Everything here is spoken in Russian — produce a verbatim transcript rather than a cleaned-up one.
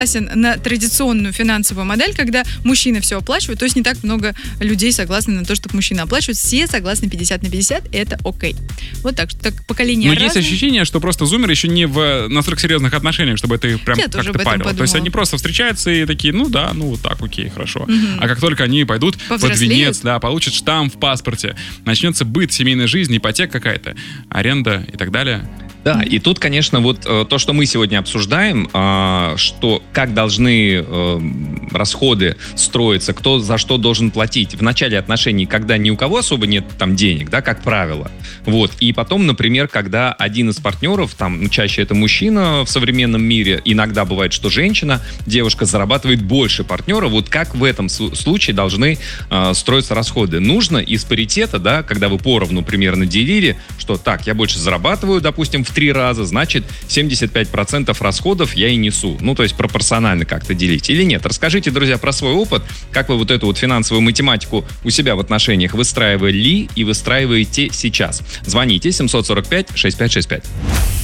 на традиционную финансовую модель, когда мужчина все оплачивает, то есть не так много людей согласны на то, чтобы мужчина оплачивает, все согласны пятьдесят на пятьдесят, это окей. Вот так, что так поколение Но разные. есть ощущение, что просто зумеры еще не в настолько серьезных отношениях, чтобы это их прям Я тоже как-то об этом парило. То есть подумала. они просто встречаются и такие, ну да, ну вот так, окей, хорошо. Мгм. А как только они пойдут под Повзрослеют. венец, да, получат штамп в паспорте, начнется быт, семейная жизнь, ипотека какая-то, аренда и так далее. Да, и тут, конечно, вот э, то, что мы сегодня обсуждаем, э, что как должны э, расходы строиться, кто за что должен платить в начале отношений, когда ни у кого особо нет там денег, да, как правило. Вот. И потом, например, когда один из партнеров, там, ну, чаще это мужчина в современном мире, иногда бывает, что женщина, девушка зарабатывает больше партнера, вот как в этом су- случае должны э, строиться расходы? Нужно из паритета, да, когда вы поровну примерно делили, что так, я больше зарабатываю, допустим, в три раза, значит, семьдесят пять процентов расходов я и несу. Ну, то есть пропорционально как-то делить. Или нет? Расскажите, друзья, про свой опыт, как вы вот эту вот финансовую математику у себя в отношениях выстраивали и выстраиваете сейчас. Звоните семь сорок пять шестьдесят пять шестьдесят пять.